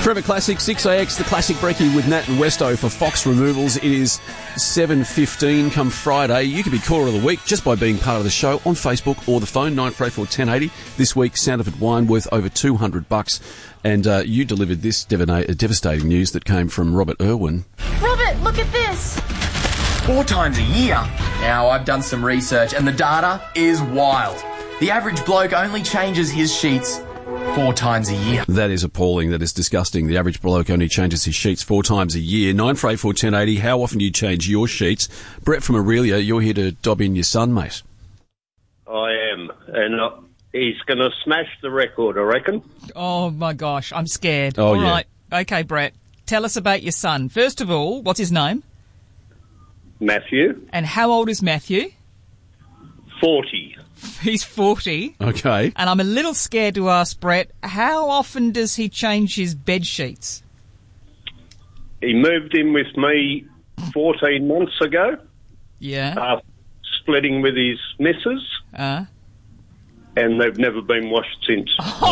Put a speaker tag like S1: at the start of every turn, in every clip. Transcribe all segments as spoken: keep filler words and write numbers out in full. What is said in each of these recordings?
S1: Forever Classic, six A X, the Classic Brekkie with Nat and Westo for Fox Removals. It is seven fifteen come Friday. You can be Caller of the Week just by being part of the show on Facebook or the phone, nine four eight four, one oh eight oh. This week, Sandifer wine worth over two hundred bucks. And uh, you delivered this devena- devastating news that came from Robert Irwin.
S2: Robert, look at this.
S3: Four times a year. Now, I've done some research and the data is wild. The average bloke only changes his sheets four times a year.
S1: That is appalling. That is disgusting. The average bloke only changes his sheets four times a year. nine four eight four, one oh eight oh. How often do you change your sheets? Brett from Aurelia, you're here to dob in your son, mate.
S4: I am. And uh, he's going to smash the record, I reckon.
S5: Oh, my gosh. I'm scared.
S1: Oh,
S5: all
S1: yeah.
S5: right. Okay, Brett. Tell us about your son. First of all, what's his name?
S4: Matthew.
S5: And how old is Matthew?
S4: forty.
S5: He's forty.
S1: Okay.
S5: And I'm a little scared to ask Brett, how often does he change his bed sheets?
S4: He moved in with me fourteen months ago.
S5: Yeah.
S4: After splitting with his missus.
S5: Uh.
S4: And they've never been washed since.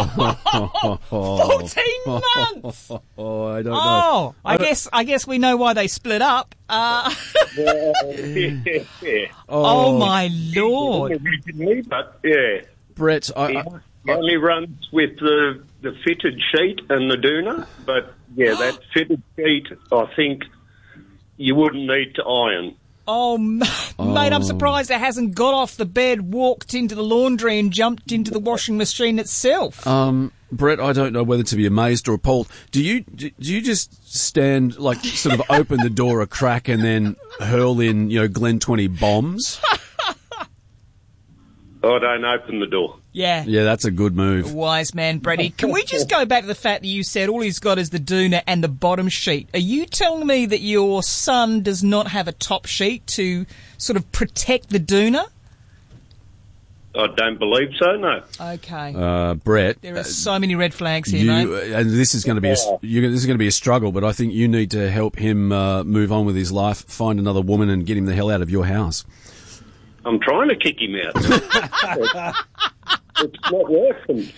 S5: fourteen months!
S1: Oh, I don't know.
S5: Oh, I,
S1: I don't...
S5: guess I guess we know why they split up. Uh,
S4: yeah, yeah, yeah.
S5: oh. oh, my Lord.
S4: Originally, but yeah.
S1: Brett, I...
S4: He
S1: I...
S4: only runs with the, the fitted sheet and the doona, but yeah, that fitted sheet, I think you wouldn't need to iron.
S5: Oh, mate, I'm surprised it hasn't got off the bed, walked into the laundry and jumped into the washing machine itself.
S1: Um, Brett, I don't know whether to be amazed or appalled. Do you do you just stand, like, sort of open the door a crack and then hurl in, you know, Glen twenty bombs?
S4: I don't open the door.
S5: Yeah.
S1: Yeah, that's a good move.
S5: Wise man, Brady. Can we just go back to the fact that you said all he's got is the doona and the bottom sheet? Are you telling me that your son does not have a top sheet to sort of protect the doona?
S4: I don't believe so, no.
S5: Okay.
S1: Uh, Brett,
S5: there are so many red flags here,
S1: you,
S5: mate.
S1: and this is going to be a, you, this is going to be a struggle. But I think you need to help him uh, move on with his life, find another woman, and get him the hell out of your house.
S4: I'm trying to kick him out. It's not working.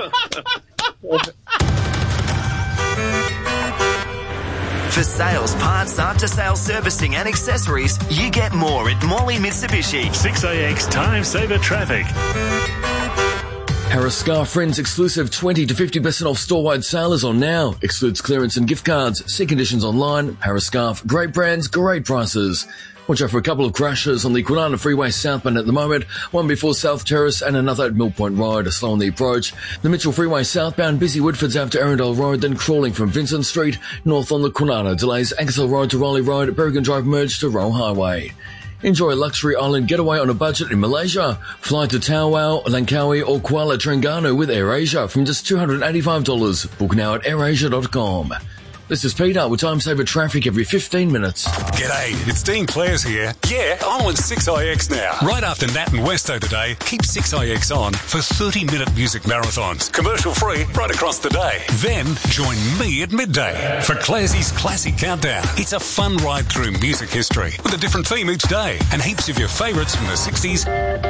S6: For sales, parts, after-sales servicing and accessories, you get more at Morley Mitsubishi.
S7: six A X Time Saver Traffic.
S8: Harris Scarf Friends exclusive twenty to fifty percent off store-wide sale is on now. Excludes clearance and gift cards. See conditions online. Harris Scarf, great brands, great prices. Watch out for a couple of crashes on the Kwinana Freeway southbound at the moment, one before South Terrace and another at Mill Point Road, slow on the approach. The Mitchell Freeway southbound, busy Woodfords after Arundel Road, then crawling from Vincent Street, north on the Kwinana, delays Ankersall Road to Raleigh Road, Berrigan Drive merge to Roe Highway. Enjoy a luxury island getaway on a budget in Malaysia. Fly to Tawau, Langkawi or Kuala Terengganu with AirAsia from just two hundred eighty-five dollars. Book now at air asia dot com. This is Peter with Time Saver Traffic every fifteen minutes.
S7: G'day, it's Dean Clares here. Yeah, I'm on six I X now. Right after Nat and Westo today, keep six I X on for thirty-minute music marathons. Commercial free right across the day. Then join me at midday for Clarsey's Classic Countdown. It's a fun ride through music history with a different theme each day and heaps of your favourites from the sixties,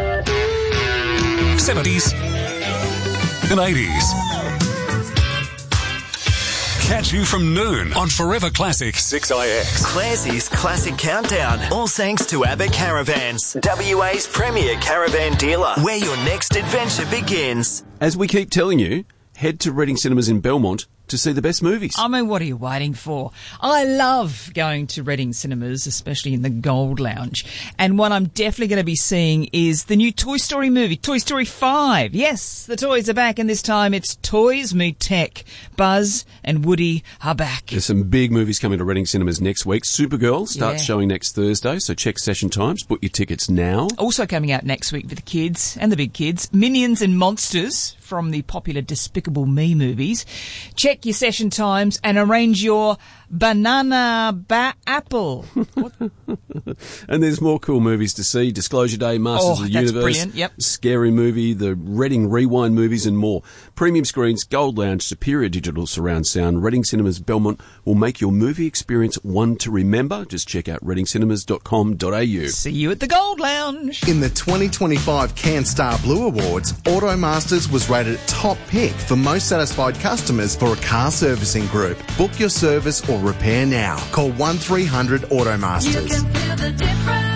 S7: seventies and eighties. Catch you from noon on Forever Classic six I X.
S6: Clarsey's Classic Countdown. All thanks to Abbott Caravans, W A's premier caravan dealer, where your next adventure begins.
S1: As we keep telling you, head to Reading Cinemas in Belmont to see the best movies.
S5: I mean, what are you waiting for? I love going to Reading Cinemas, especially in the Gold Lounge. And what I'm definitely going to be seeing is the new Toy Story movie, Toy Story five. Yes, the toys are back, and this time it's Toys Meet Tech. Buzz and Woody are back.
S1: There's some big movies coming to Reading Cinemas next week. Supergirl starts
S5: Yeah.
S1: showing next Thursday, so check session times. Book your tickets now.
S5: Also coming out next week for the kids and the big kids, Minions and Monsters from the popular Despicable Me movies. Check your session times and arrange your Banana ba- Apple.
S1: And there's more cool movies to see. Disclosure Day, Masters
S5: Oh,
S1: of the
S5: that's
S1: Universe,
S5: brilliant, yep.
S1: Scary Movie, the Reading Rewind movies and more. Premium screens, Gold Lounge, superior digital surround sound. Reading Cinemas Belmont will make your movie experience one to remember. Just check out reading cinemas dot com dot a u.
S5: See you at the Gold Lounge.
S9: In the twenty twenty-five CanStar Blue Awards, Automasters was rated top pick for most satisfied customers for a car servicing group. Book your service or repair now. Call one three hundred Automasters.
S10: You can feel the difference.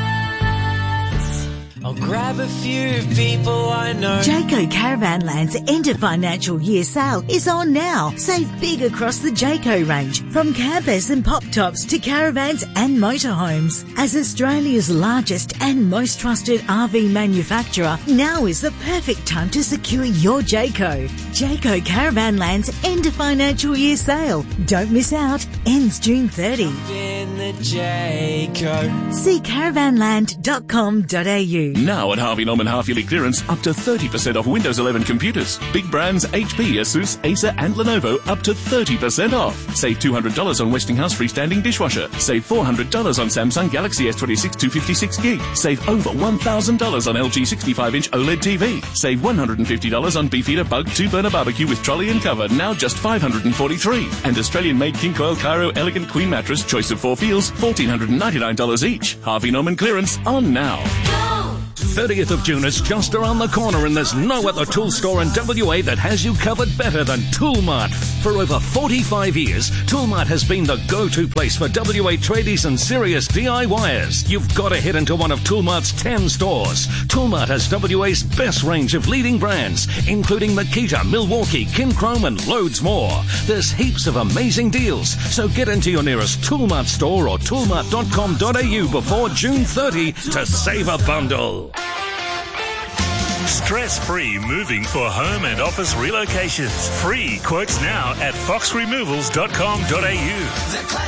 S10: I'll grab a few people I know.
S11: Jayco Caravanland's end of financial year sale is on now. Save big across the Jayco range, from campers and pop tops to caravans and motorhomes. As Australia's largest and most trusted R V manufacturer, now is the perfect time to secure your Jayco. Jayco Caravanland's end of financial year sale. Don't miss out. Ends June thirtieth.
S10: In the Jayco.
S11: See caravanland dot com dot a u.
S12: Now at Harvey Norman half-yearly clearance, up to thirty percent off Windows eleven computers. Big brands H P, Asus, Acer and Lenovo up to thirty percent off. Save two hundred dollars on Westinghouse freestanding dishwasher. Save four hundred dollars on Samsung Galaxy S twenty-six two fifty-six gig. Save over one thousand dollars on L G sixty-five inch OLED T V. Save one hundred fifty dollars on Beefeater Bug two burner barbecue with trolley and cover, now just five hundred forty-three dollars. And Australian-made King Coil Cairo Elegant Queen Mattress, choice of four feels, one thousand four hundred ninety-nine dollars each. Harvey Norman clearance on now.
S13: thirtieth of June is just around the corner and there's no other tool store in W A that has you covered better than Toolmart. For over forty-five years, Toolmart has been the go-to place for W A tradies and serious D I Y ers. You've got to head into one of Toolmart's ten stores. Toolmart has W A's best range of leading brands, including Makita, Milwaukee, Kinchrome and loads more. There's heaps of amazing deals, so get into your nearest Toolmart store or toolmart dot com dot a u before June thirtieth to save a bundle.
S14: Stress-free moving for home and office relocations. Free quotes now at fox removals dot com dot a u.